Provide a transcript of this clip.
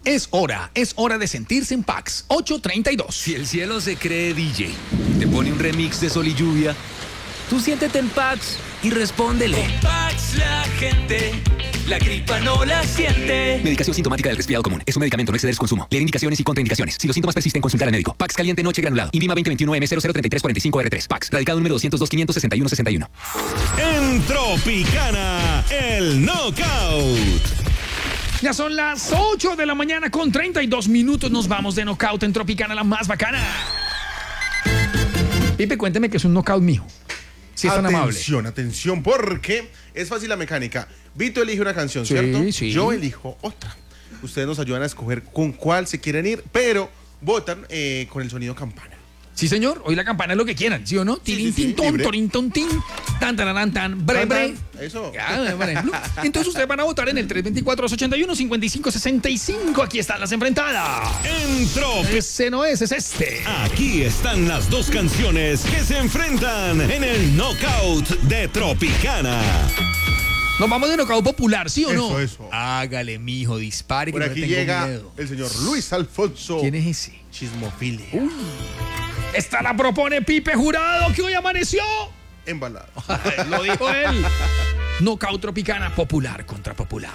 Es hora de sentirse en Pax 832. Si el cielo se cree DJ, te pone un remix de Sol y Lluvia, tú siéntete en Pax y respóndele. Con Pax la gente, la gripa no la siente. Medicación sintomática del resfriado común. Es un medicamento, no exceder su consumo. Leer indicaciones y contraindicaciones. Si los síntomas persisten, consultar al médico. Pax caliente noche granulado. INVIMA 2021-M003345R3. Pax. Radicado número 202-561-61. En Tropicana, el Knockout. Ya son las 8 de la mañana con 32 minutos. Nos vamos de knockout en Tropicana, la más bacana. Pipe, cuénteme que es un knockout mío. Si es tan amable. Atención, porque es fácil la mecánica. Vito elige una canción, Sí, ¿cierto? sí. Yo elijo otra. Ustedes nos ayudan a escoger con cuál se quieren ir, pero votan con el sonido campana. Sí, señor. Hoy la campana es lo que quieran, ¿sí o no? Tirin, sí, tin, ton, libre. torin, ton, tin. Tan, tan, tan, bre, bre. Eso. Ya, por ejemplo. Entonces ustedes van a votar en el 324-281-5565. Aquí están las enfrentadas. En Tropi. Ese no es este. Aquí están las dos canciones que se enfrentan en el Knockout de Tropicana. Nos vamos de knockout popular, ¿sí o no? Eso. Hágale, mijo, dispare. Por que no aquí tengo llega miedo. el señor Luis Alfonso. ¿Quién es ese? Chismofilia. Esta la propone Pipe Jurado, que hoy amaneció. Embalado. Lo dijo él. Knockout Tropicana, popular contra popular.